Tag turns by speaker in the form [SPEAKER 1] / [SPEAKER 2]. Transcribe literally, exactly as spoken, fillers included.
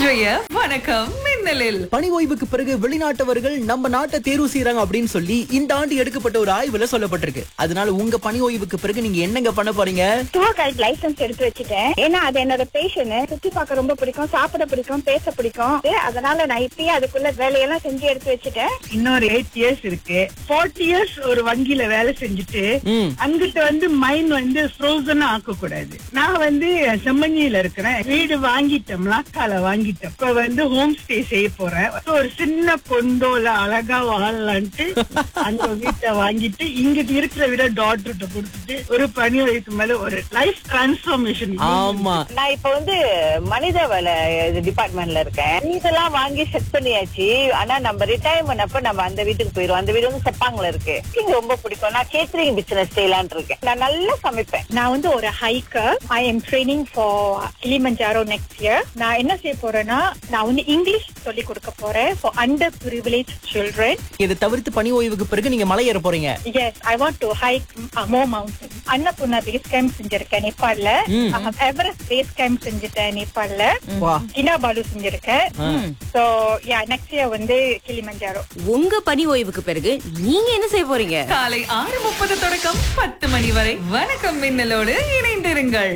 [SPEAKER 1] இன்றைய வணக்கம் மின்னலில்
[SPEAKER 2] பணி ஓய்வுக்கு பிறகு வெளிநாட்டவர்கள் நம்ம நாட்டை தேர்வு செய்யறாங்க அப்படின்னு சொல்லி இந்த ஆண்டு எடுக்கப்பட்ட ஒரு ஆய்வுல சொல்லப்பட்டிருக்கு. அதனால உங்க பணி ஓய்வுக்கு பிறகு நீங்க என்னங்க பண்ண போறீங்க?
[SPEAKER 3] டூர் கைட் லைசன்ஸ் எடுத்து வச்சுட்டேன். ஏன்னா அது என்னோட பேஷன். சுத்தி பார்க்க ரொம்ப பிடிக்கும், சாப்பிட பிடிக்கும், பேச பிடிக்கும். அதனால நான் இப்பயே அதுக்குள்ள வேலையெல்லாம் செஞ்சு எடுத்து வச்சுட்டேன்.
[SPEAKER 4] இன்னொரு எயிட் இயர்ஸ் இருக்கு. ஃபார்ட்டி இயர்ஸ் ஒரு வங்கியில வேலை செஞ்சுட்டு அங்கிட்ட வந்து மைண்ட் வந்து ஃப்ரோசன் ஆக்க கூடாது. நான் வந்து செம்மஞ்சியில இருக்கிறேன். வீடு வாங்கிட்டோம், லாக்கால வாங்கிட்டோம். இப்ப வந்து ஹோம் ஸ்டே செய்ய போறேன். ஒரு சின்ன கொண்டோல அழகா வாழலான்ட்டு அந்த வீட்டை வாங்கிட்டு இங்கிட்டு இருக்கிற விட டாக்டர்கிட்ட கொடுத்துட்டு ஒரு பணி வயசுக்கு மேல ஒரு லைஃப் டிரான்ஸ்பார்மேஷன்.
[SPEAKER 2] ஆமா,
[SPEAKER 3] நான் இப்ப வந்து மனித வள டிபார்ட்மெண்ட்ல இருக்கேன். வீடெல்லாம் வாங்கி செட் பண்ணியாச்சு. ஆனா நம்ம ரிட்டையர்மெண்ட் அப்ப நம்ம அந்த வீட்டுக்கு போயிருவோம். அந்த வீடு வந்து செப்பாங்கல இருக்கு. எனக்கு ரொம்ப பிடிக்கும். நான் கேட்டரிங் பிசினஸ் செய்யலான் இருக்கேன். நான் நல்லா சமைப்பேன். நான் வந்து ஒரு hiker. I am training for Kilimanjaro next year. நான் என்ன செய்ய போறேன்னா, நான் வந்து இங்கிலீஷ் சொல்லி கொடுக்க போறேன் ஃபார் அண்டர் பிரிவிலேஜ் சில்ட்ரன்.
[SPEAKER 2] இதை தவிர்த்து பணி ஓய்வுக்கு பிறகு நீங்க மலை ஏற போறீங்க.
[SPEAKER 3] Yes, I want to hike more mountains. Annapurna base camp செஞ்சிருக்கேன் நேபாள்ல. எவரெஸ்ட் பேஸ் கேம்ப் செஞ்சுட்டேன் நேபாள்ல. கினாபாலு செஞ்சிருக்கேன். So yeah, next year வந்து கிளிமஞ்சாரோ.
[SPEAKER 5] உங்க பணி ஓய்வுக்கு பிறகு நீங்க என்ன செய்ய போறீங்க?
[SPEAKER 1] காலை ஆறு முப்பது தொடக்கம் பத்து மணி வரை வணக்கம் மின்னலோடு இணைந்திருங்கள்.